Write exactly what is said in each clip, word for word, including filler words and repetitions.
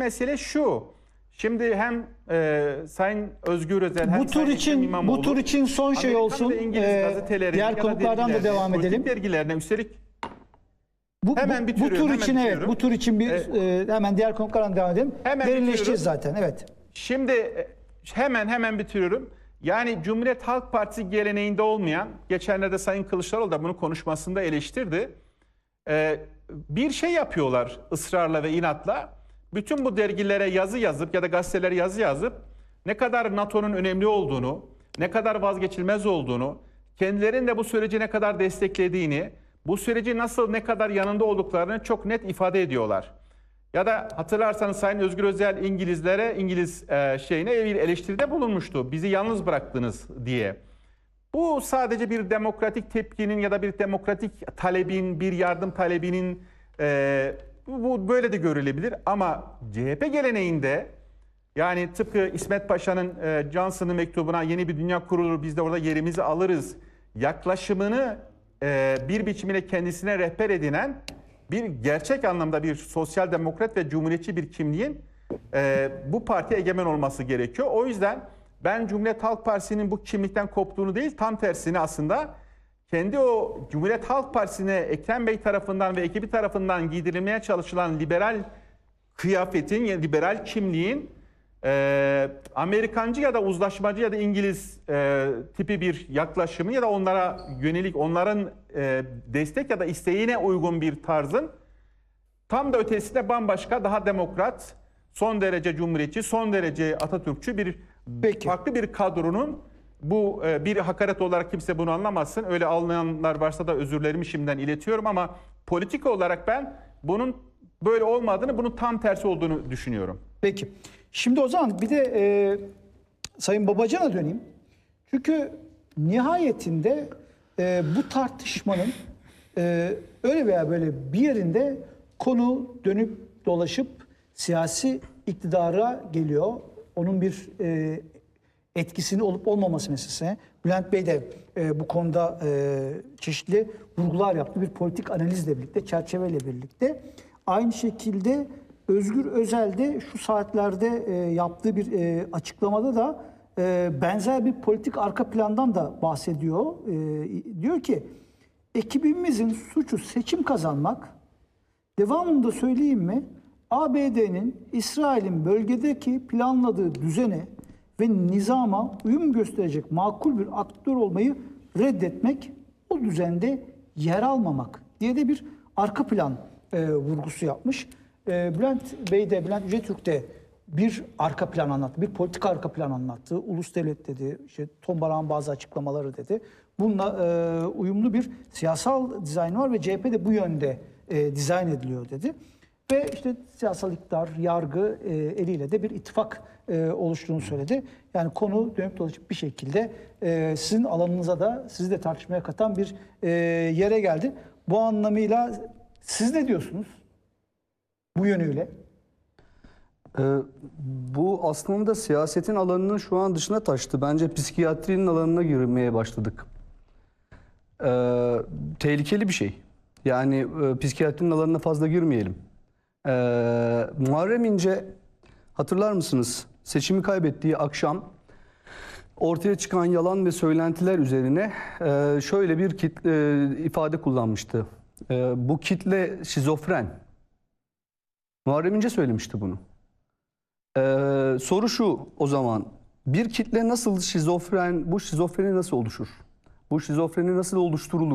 mesele şu. Şimdi hem e, Sayın Özgür Özel hem bu tur Sayın için İmamoğlu, bu tur için son şey Amerikan olsun. ve İngiliz Ee, gazetelerine diğer ya da konuklardan da dergilerine, devam politik edelim. dergilerine üstelik Bu, hemen bu, bu bitiriyorum, tur hemen için evet, bitiriyorum. bu tur için bir Ee, e, hemen diğer konuklardan devam edelim. Hemen Derinleşeceğiz bitiriyorum. zaten. Evet. Şimdi e, hemen hemen bitiriyorum. Yani Cumhuriyet Halk Partisi geleneğinde olmayan, geçenlerde Sayın Kılıçdaroğlu da bunu konuşmasında eleştirdi. Ee, bir şey yapıyorlar ısrarla ve inatla. Bütün bu dergilere yazı yazıp ya da gazetelere yazı yazıp ne kadar NATO'nun önemli olduğunu, ne kadar vazgeçilmez olduğunu, kendilerinin de bu süreci ne kadar desteklediğini, bu süreci nasıl ne kadar yanında olduklarını çok net ifade ediyorlar. Ya da hatırlarsanız Sayın Özgür Özel İngilizlere, İngiliz e, şeyine bir eleştiride bulunmuştu. Bizi yalnız bıraktınız diye. Bu sadece bir demokratik tepkinin ya da bir demokratik talebin, bir yardım talebinin e, bu, bu böyle de görülebilir. Ama C H P geleneğinde yani tıpkı İsmet Paşa'nın e, Johnson'ın mektubuna yeni bir dünya kurulur biz de orada yerimizi alırız yaklaşımını e, bir biçimiyle kendisine rehber edinen bir gerçek anlamda bir sosyal demokrat ve cumhuriyetçi bir kimliğin e, bu partiye egemen olması gerekiyor. O yüzden ben Cumhuriyet Halk Partisi'nin bu kimlikten koptuğunu değil, tam tersine aslında kendi o Cumhuriyet Halk Partisi'ne Ekrem Bey tarafından ve ekibi tarafından giydirilmeye çalışılan liberal kıyafetin, yani liberal kimliğin e, Amerikancı ya da uzlaşmacı ya da İngiliz e, tipi bir yaklaşımı ya da onlara yönelik onların e, destek ya da isteğine uygun bir tarzın tam da ötesinde bambaşka, daha demokrat, son derece cumhuriyetçi, son derece Atatürkçü bir Peki. farklı bir kadronun bu e, bir hakaret olarak kimse bunu anlamasın. Öyle anlayanlar varsa da özürlerimi şimdiden iletiyorum ama politik olarak ben bunun böyle olmadığını, bunun tam tersi olduğunu düşünüyorum. Peki. Şimdi o zaman bir de e, Sayın Babacan'a döneyim. Çünkü nihayetinde e, bu tartışmanın e, öyle veya böyle bir yerinde konu dönüp dolaşıp siyasi iktidara geliyor. Onun bir e, etkisinin olup olmaması meselesine. Bülent Bey de e, bu konuda e, çeşitli vurgular yaptı. Bir politik analizle birlikte, çerçeveyle birlikte. Aynı şekilde Özgür Özel de şu saatlerde e, yaptığı bir e, açıklamada da e, benzer bir politik arka plandan da bahsediyor. E, diyor ki ekibimizin suçu seçim kazanmak. Devamında söyleyeyim mi? A B D'nin İsrail'in bölgedeki planladığı düzene ve nizama uyum gösterecek makul bir aktör olmayı reddetmek, o düzende yer almamak diye de bir arka plan e, vurgusu yapmış. E, Bülent Bey de, Bülent Yücetürk de bir arka plan anlattı, bir politik arka plan anlattı. Ulus devlet dedi, işte Tombalak'ın bazı açıklamaları dedi. Bununla e, uyumlu bir siyasal dizayn var ve C H P de bu yönde e, dizayn ediliyor dedi. Ve işte siyasal iktidar, yargı e, eliyle de bir ittifak e, oluştuğunu söyledi. Yani konu dönüp dolaşıp bir şekilde e, sizin alanınıza da sizi de tartışmaya katan bir e, yere geldi. Bu anlamıyla siz ne diyorsunuz bu yönüyle? Ee, bu aslında siyasetin alanının şu an dışına taştı. Bence psikiyatrinin alanına girmeye başladık. Ee, tehlikeli bir şey. Yani e, psikiyatrinin alanına fazla girmeyelim. Ee, Muharrem İnce, hatırlar mısınız? Seçimi kaybettiği akşam ortaya çıkan yalan ve söylentiler üzerine e, şöyle bir kitle, e, ifade kullanmıştı. E, bu kitle şizofren. Muharrem İnce söylemişti bunu. Ee, soru şu o zaman, bir kitle nasıl şizofren, bu şizofreni nasıl oluşur? Bu şizofreni nasıl oluşturulur?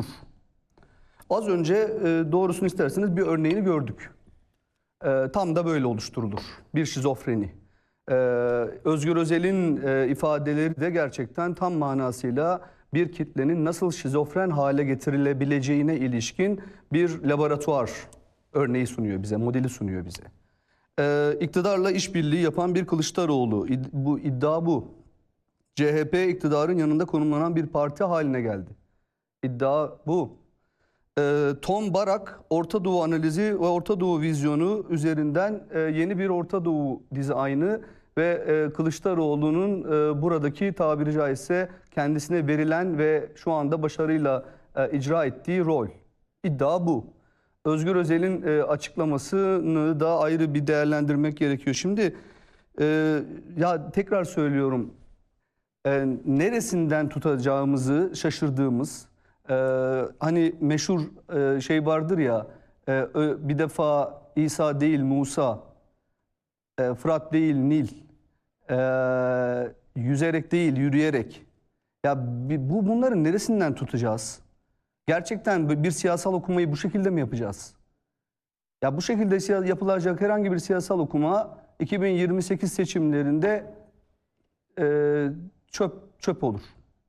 Az önce e, doğrusunu isterseniz bir örneğini gördük. E, tam da böyle oluşturulur bir şizofreni. E, Özgür Özel'in e, ifadeleri de gerçekten tam manasıyla bir kitlenin nasıl şizofren hale getirilebileceğine ilişkin bir laboratuvar örneği sunuyor bize, modeli sunuyor bize. Ee, iktidarla işbirliği yapan bir Kılıçdaroğlu, İd, bu iddia bu. C H P iktidarın yanında konumlanan bir parti haline geldi. İddia bu. Ee, Tom Barak, Orta Doğu analizi ve Orta Doğu vizyonu üzerinden e, yeni bir Orta Doğu dizaynı ve e, Kılıçdaroğlu'nun e, buradaki tabiri caizse kendisine verilen ve şu anda başarıyla e, icra ettiği rol. İddia bu. Özgür Özel'in e, açıklamasını da ayrı bir değerlendirmek gerekiyor. Şimdi e, ya tekrar söylüyorum, e, neresinden tutacağımızı şaşırdığımız, e, hani meşhur e, şey vardır ya, e, ö- bir defa İsa değil Musa, e, Fırat değil Nil, e, yüzerek değil yürüyerek. Ya bi- bu bunların neresinden tutacağız? Gerçekten bir siyasal okumayı bu şekilde mi yapacağız? Ya bu şekilde siya- yapılacak herhangi bir siyasal okuma iki bin yirmi sekiz seçimlerinde e, çöp çöp olur.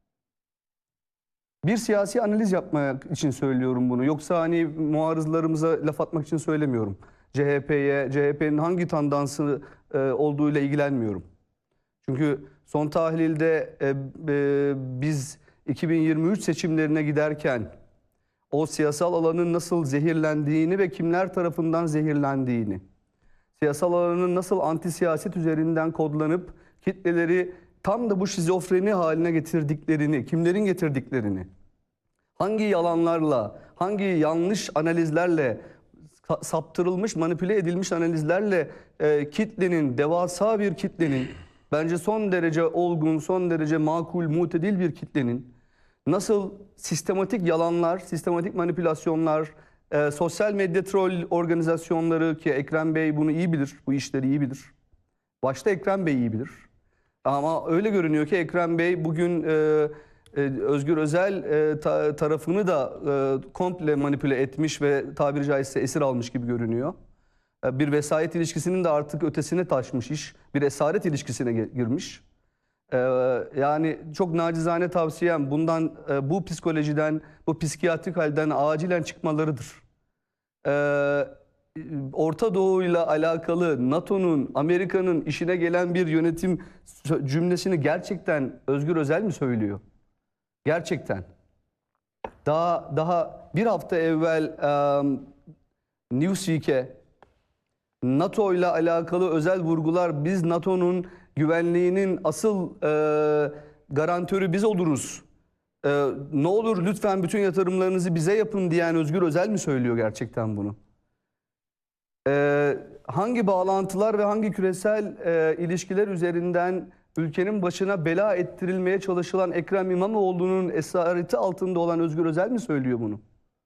Bir siyasi analiz yapmak için söylüyorum bunu. Yoksa hani muarızlarımıza laf atmak için söylemiyorum. C H P'ye, C H P'nin hangi tandansı e, olduğuyla ilgilenmiyorum. Çünkü son tahlilde e, e, biz iki bin yirmi üç seçimlerine giderken o siyasal alanın nasıl zehirlendiğini ve kimler tarafından zehirlendiğini, siyasal alanın nasıl anti siyaset üzerinden kodlanıp kitleleri tam da bu şizofreni haline getirdiklerini, kimlerin getirdiklerini, hangi yalanlarla, hangi yanlış analizlerle, sa- saptırılmış, manipüle edilmiş analizlerle e, kitlenin, devasa bir kitlenin, bence son derece olgun, son derece makul, mutedil bir kitlenin nasıl sistematik yalanlar, sistematik manipülasyonlar, e, sosyal medya troll organizasyonları, ki Ekrem Bey bunu iyi bilir, bu işleri iyi bilir. Başta Ekrem Bey iyi bilir. Ama öyle görünüyor ki Ekrem Bey bugün e, e, Özgür Özel e, ta- tarafını da e, komple manipüle etmiş ve tabiri caizse esir almış gibi görünüyor. E, bir vesayet ilişkisinin de artık ötesine taşmış iş. Bir esaret ilişkisine ge- girmiş. E, yani çok nacizane tavsiyem bundan, e, bu psikolojiden, bu psikiyatrik halden acilen çıkmalarıdır. E, Orta Doğu'yla alakalı NATO'nun, Amerika'nın işine gelen bir yönetim sö- cümlesini gerçekten Özgür Özel mi söylüyor? Gerçekten. Daha daha bir hafta evvel um, Newsweek'e NATO ile alakalı özel vurgular, biz NATO'nun güvenliğinin asıl e, garantörü biz oluruz. E, ne olur lütfen bütün yatırımlarınızı bize yapın diyen Özgür Özel mi söylüyor gerçekten bunu? Ee, hangi bağlantılar ve hangi küresel e, ilişkiler üzerinden ülkenin başına bela ettirilmeye çalışılan Ekrem İmamoğlu'nun esareti altında olan Özgür Özel mi söylüyor bunu?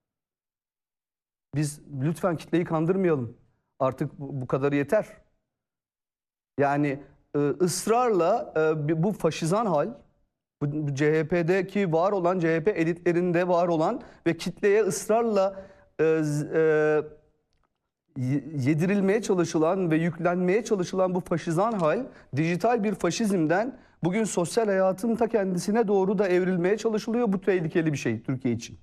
Biz lütfen kitleyi kandırmayalım. Artık bu, bu kadarı yeter. Yani e, ısrarla e, bu faşizan hal, bu, bu C H P'deki var olan, C H P elitlerinde var olan ve kitleye ısrarla e, z- e, yedirilmeye çalışılan ve yüklenmeye çalışılan bu faşizan hal, dijital bir faşizmden bugün sosyal hayatın ta kendisine doğru da evrilmeye çalışılıyor. Bu tehlikeli bir şey Türkiye için.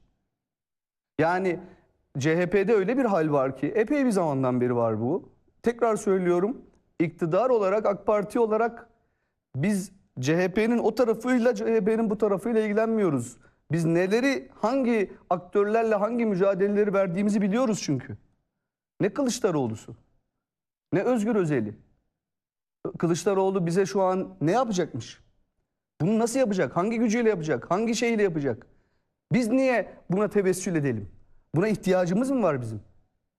Yani C H P'de öyle bir hal var ki, epey bir zamandan beri var bu. Tekrar söylüyorum, iktidar olarak, AK Parti olarak biz C H P'nin o tarafıyla, C H P'nin bu tarafıyla ilgilenmiyoruz. Biz neleri, hangi aktörlerle hangi mücadeleleri verdiğimizi biliyoruz çünkü. Ne Kılıçdaroğlu'su, ne Özgür Özel'i. Kılıçdaroğlu bize şu an ne yapacakmış? Bunu nasıl yapacak? Hangi gücüyle yapacak? Hangi şeyle yapacak? Biz niye buna tevessül edelim? Buna ihtiyacımız mı var bizim?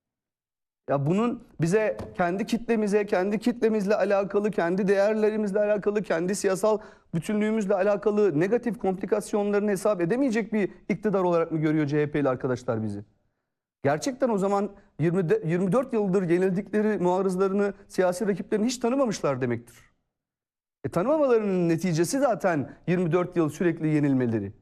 Ya bunun bize, kendi kitlemize, kendi kitlemizle alakalı, kendi değerlerimizle alakalı, kendi siyasal bütünlüğümüzle alakalı negatif komplikasyonlarını hesap edemeyecek bir iktidar olarak mı görüyor C H P'li arkadaşlar bizi? Gerçekten o zaman yirmi, yirmi dört yıldır yenildikleri muarızlarını, siyasi rakiplerini hiç tanımamışlar demektir. E, tanımamalarının neticesi zaten yirmi dört yıl sürekli yenilmeleri.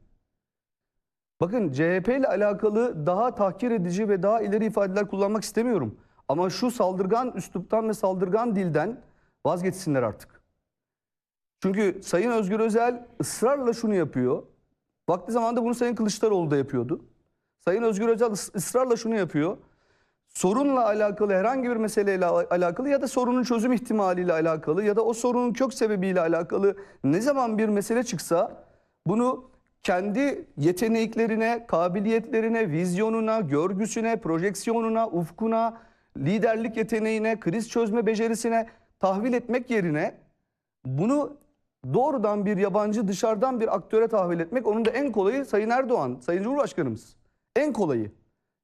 Bakın, C H P ile alakalı daha tahkir edici ve daha ileri ifadeler kullanmak istemiyorum. Ama şu saldırgan üsluptan ve saldırgan dilden vazgeçsinler artık. Çünkü Sayın Özgür Özel ısrarla şunu yapıyor. Vakti zamanında bunu Sayın Kılıçdaroğlu da yapıyordu. Sayın Özgür Özel ıs- ısrarla şunu yapıyor. Sorunla alakalı, herhangi bir meseleyle al- alakalı ya da sorunun çözüm ihtimaliyle alakalı ya da o sorunun kök sebebiyle alakalı ne zaman bir mesele çıksa bunu kendi yeteneklerine, kabiliyetlerine, vizyonuna, görgüsüne, projeksiyonuna, ufkuna, liderlik yeteneğine, kriz çözme becerisine tahvil etmek yerine bunu doğrudan bir yabancı, dışarıdan bir aktöre tahvil etmek, onun da en kolayı Sayın Erdoğan, Sayın Cumhurbaşkanımız. En kolayı.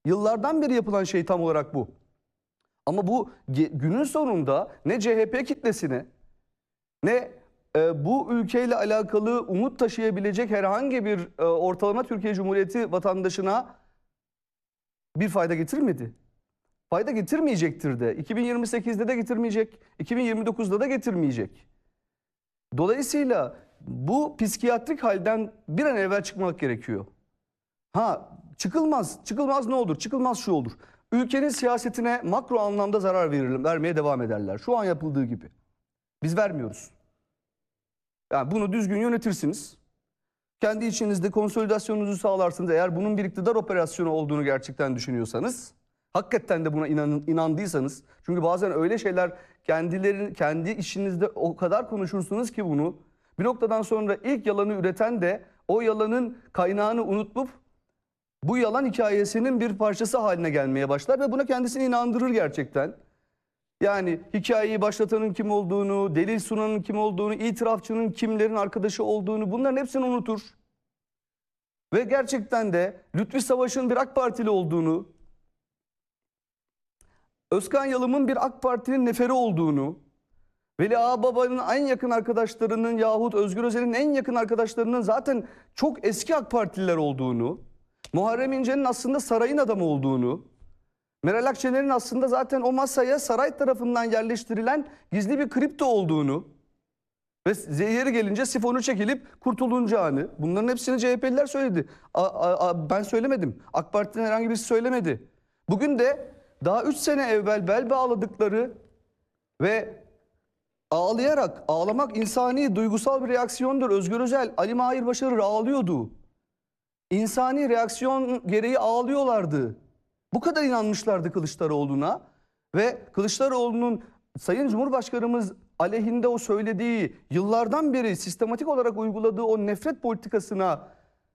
Yıllardan beri yapılan şey tam olarak bu. Ama bu günün sonunda ne C H P kitlesine ne e, bu ülkeyle alakalı umut taşıyabilecek herhangi bir e, ortalama Türkiye Cumhuriyeti vatandaşına bir fayda getirmedi. Fayda getirmeyecektir de. iki bin yirmi sekizde de getirmeyecek, iki bin yirmi dokuzda da getirmeyecek. Dolayısıyla bu psikiyatrik halden bir an evvel çıkmak gerekiyor. Ha çıkılmaz, çıkılmaz ne olur? Çıkılmaz şu olur. Ülkenin siyasetine makro anlamda zarar verir, vermeye devam ederler. Şu an yapıldığı gibi. Biz vermiyoruz. Yani bunu düzgün yönetirsiniz. Kendi içinizde konsolidasyonunuzu sağlarsınız. Eğer bunun bir iktidar operasyonu olduğunu gerçekten düşünüyorsanız, hakikaten de buna inan, inandıysanız, çünkü bazen öyle şeyler kendileri kendi işinizde o kadar konuşursunuz ki bunu, bir noktadan sonra ilk yalanı üreten de o yalanın kaynağını unutup bu yalan hikayesinin bir parçası haline gelmeye başlar ve buna kendisini inandırır gerçekten. Yani hikayeyi başlatanın kim olduğunu, delil sunanın kim olduğunu, itirafçının kimlerin arkadaşı olduğunu, bunların hepsini unutur. Ve gerçekten de Lütfi Savaş'ın bir AK Partili olduğunu, Özkan Yalım'ın bir AK Parti'nin neferi olduğunu, Veli Ağababa'nın en yakın arkadaşlarının yahut Özgür Özel'in en yakın arkadaşlarının zaten çok eski AK Partililer olduğunu, Muharrem İnce'nin aslında sarayın adamı olduğunu, Meral Akşener'in aslında zaten o masaya saray tarafından yerleştirilen gizli bir kripto olduğunu ve yeri gelince sifonu çekilip kurtulunacağını, bunların hepsini C H P'liler söyledi. A, a, a, ben söylemedim. AK Parti'nin herhangi birisi söylemedi. Bugün de daha üç sene evvel bel bağladıkları ve ağlayarak, ağlamak insani, duygusal bir reaksiyondur. Özgür Özel, Ali Mahir Başarır ağlıyordu. İnsani reaksiyon gereği ağlıyorlardı. Bu kadar inanmışlardı Kılıçdaroğlu'na ve Kılıçdaroğlu'nun Sayın Cumhurbaşkanımız aleyhinde o söylediği, yıllardan beri sistematik olarak uyguladığı o nefret politikasına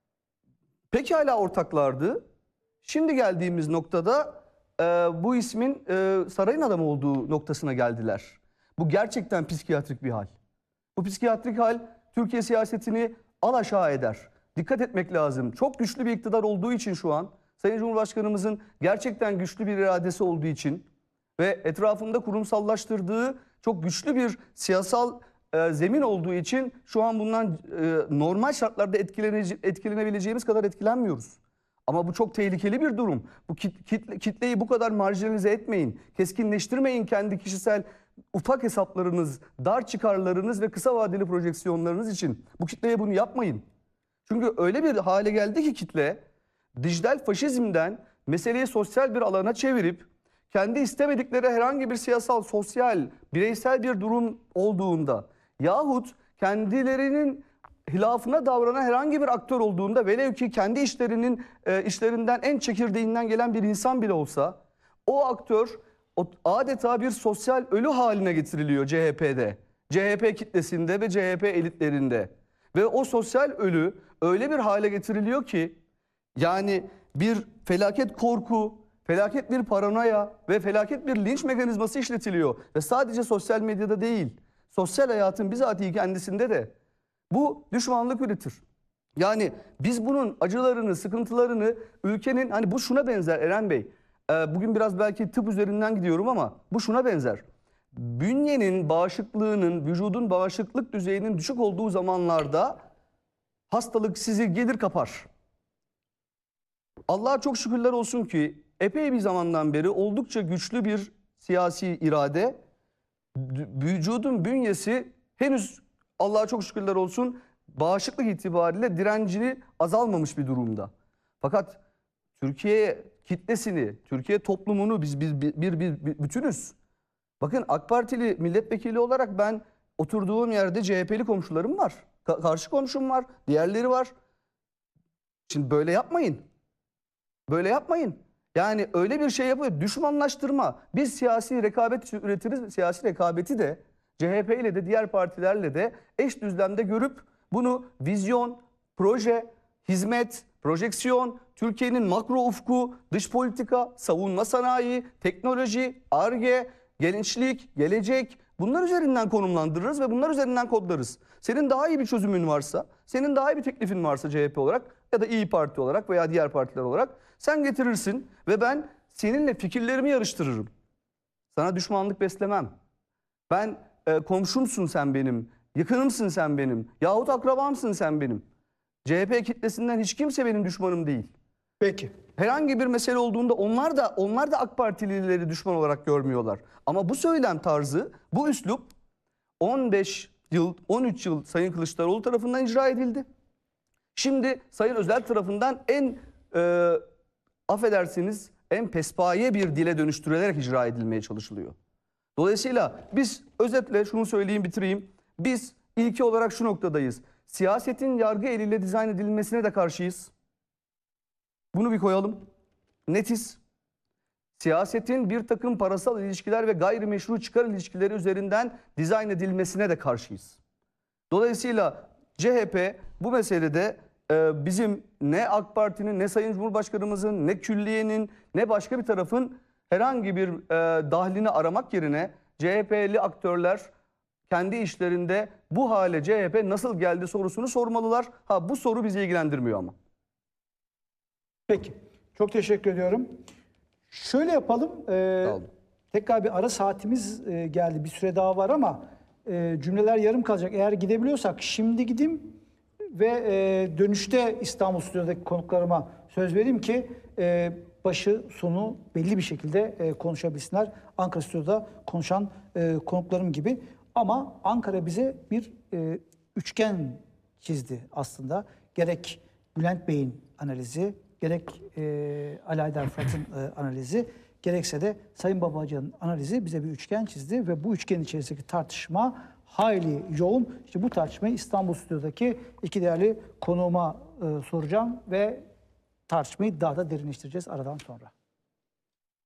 pekala ortaklardı. Şimdi geldiğimiz noktada e, bu ismin e, sarayın adamı olduğu noktasına geldiler. Bu gerçekten psikiyatrik bir hal. Bu psikiyatrik hal Türkiye siyasetini alaşağı eder. Dikkat etmek lazım. Çok güçlü bir iktidar olduğu için şu an, Sayın Cumhurbaşkanımızın gerçekten güçlü bir iradesi olduğu için ve etrafında kurumsallaştırdığı çok güçlü bir siyasal e, zemin olduğu için şu an bundan e, normal şartlarda etkilene, etkilenebileceğimiz kadar etkilenmiyoruz. Ama bu çok tehlikeli bir durum. Bu kit, kitle, kitleyi bu kadar marjinalize etmeyin. Keskinleştirmeyin kendi kişisel ufak hesaplarınız, dar çıkarlarınız ve kısa vadeli projeksiyonlarınız için. Bu kitleye bunu yapmayın. Çünkü öyle bir hale geldi ki kitle, dijital faşizmden meseleyi sosyal bir alana çevirip kendi istemedikleri herhangi bir siyasal, sosyal, bireysel bir durum olduğunda yahut kendilerinin hilafına davranan herhangi bir aktör olduğunda velev ki kendi işlerinin e, işlerinden en çekirdeğinden gelen bir insan bile olsa o aktör o, adeta bir sosyal ölü haline getiriliyor C H P'de. C H P kitlesinde ve C H P elitlerinde. Ve o sosyal ölü öyle bir hale getiriliyor ki yani bir felaket korku, felaket bir paranoya ve felaket bir linç mekanizması işletiliyor. Ve sadece sosyal medyada değil, sosyal hayatın bizatihi kendisinde de bu düşmanlık üretir. Yani biz bunun acılarını, sıkıntılarını ülkenin, hani bu şuna benzer Eren Bey. E, bugün biraz belki tıp üzerinden gidiyorum ama bu şuna benzer. Bünyenin bağışıklığının, vücudun bağışıklık düzeyinin düşük olduğu zamanlarda hastalık sizi gelir kapar. Allah'a çok şükürler olsun ki epey bir zamandan beri oldukça güçlü bir siyasi irade, vücudun bünyesi henüz Allah'a çok şükürler olsun bağışıklık itibariyle direncini azalmamış bir durumda. Fakat Türkiye kitlesini, Türkiye toplumunu biz bir, bir, bir, bir, bir bütünüz. Bakın AK Partili milletvekili olarak ben oturduğum yerde C H P'li komşularım var. Ka- karşı komşum var, diğerleri var. Şimdi böyle yapmayın. Böyle yapmayın. Yani öyle bir şey yapıyor. Düşmanlaştırma. Biz siyasi rekabet üretiriz. Siyasi rekabeti de C H P ile de diğer partilerle de eş düzlemde görüp bunu vizyon, proje, hizmet, projeksiyon, Türkiye'nin makro ufku, dış politika, savunma sanayi, teknoloji, Ar-Ge, gençlik, gelecek, bunlar üzerinden konumlandırırız ve bunlar üzerinden kodlarız. Senin daha iyi bir çözümün varsa, senin daha iyi bir teklifin varsa C H P olarak ya da İYİ Parti olarak veya diğer partiler olarak Sen getirirsin ve ben seninle fikirlerimi yarıştırırım. Sana düşmanlık beslemem. Ben e, komşumsun sen benim, yakınımsın sen benim, yahut akrabamsın sen benim. C H P kitlesinden hiç kimse benim düşmanım değil. Peki. Herhangi bir mesele olduğunda onlar da onlar da AK Partilileri düşman olarak görmüyorlar. Ama bu söylem tarzı, bu üslup on beş yıl, on üç yıl Sayın Kılıçdaroğlu tarafından icra edildi. Şimdi Sayın Özel tarafından en e, affedersiniz en pespaye bir dile dönüştürülerek icra edilmeye çalışılıyor. Dolayısıyla biz özetle şunu söyleyeyim, bitireyim. Biz ilki olarak şu noktadayız. Siyasetin yargı eliyle dizayn edilmesine de karşıyız. Bunu bir koyalım. Netiz. Siyasetin bir takım parasal ilişkiler ve gayrimeşru çıkar ilişkileri üzerinden dizayn edilmesine de karşıyız. Dolayısıyla C H P bu meselede e, bizim ne AK Parti'nin, ne Sayın Cumhurbaşkanımızın, ne külliyenin, ne başka bir tarafın herhangi bir e, dahlini aramak yerine C H P'li aktörler kendi işlerinde bu hale C H P nasıl geldi sorusunu sormalılar. Ha, bu soru bizi ilgilendirmiyor ama. Peki. Çok teşekkür ediyorum. Şöyle yapalım. E, Sağ olun. tekrar bir ara saatimiz e, geldi. Bir süre daha var ama e, cümleler yarım kalacak. Eğer gidebiliyorsak şimdi gideyim ve e, dönüşte İstanbul Stüdyo'daki konuklarıma söz vereyim ki e, başı sonu belli bir şekilde e, konuşabilsinler. Ankara Stüdyo'da konuşan e, konuklarım gibi. Ama Ankara bize bir e, üçgen çizdi aslında. Gerek Bülent Bey'in analizi, gerek e, Ali Aydar Fırat'ın e, analizi, gerekse de Sayın Babacan'ın analizi bize bir üçgen çizdi ve bu üçgen içerisindeki tartışma hayli yoğun. İşte bu tartışmayı İstanbul Stüdyo'daki iki değerli konuğuma e, soracağım ve tartışmayı daha da derinleştireceğiz aradan sonra.